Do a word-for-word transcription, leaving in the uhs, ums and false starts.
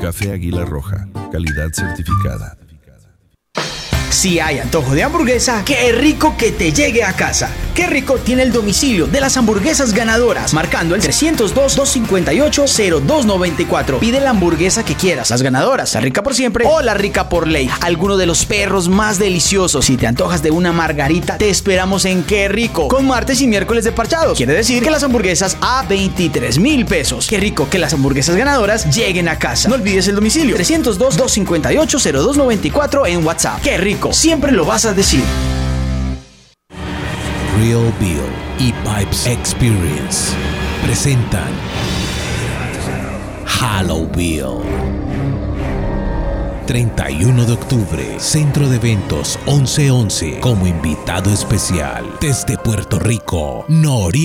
Café Águila Roja, calidad certificada. Si hay antojo de hamburguesa, qué rico que te llegue a casa. Qué rico tiene el domicilio de las hamburguesas ganadoras, marcando el trescientos dos, doscientos cincuenta y ocho, cero dos noventa y cuatro. Pide la hamburguesa que quieras, las ganadoras, la rica por siempre o la rica por ley. Alguno de los perros más deliciosos. Si te antojas de una margarita, te esperamos en Qué Rico, con martes y miércoles de parchados. Quiere decir que las hamburguesas a veintitrés mil pesos. Qué rico que las hamburguesas ganadoras lleguen a casa. No olvides el domicilio, trescientos dos, doscientos cincuenta y ocho, cero dos noventa y cuatro en WhatsApp. Qué rico, siempre lo vas a decir. Real Bill y Pipes Experience presentan Halo Bill. treinta y uno de octubre, Centro de Eventos once once, como invitado especial desde Puerto Rico, Nori.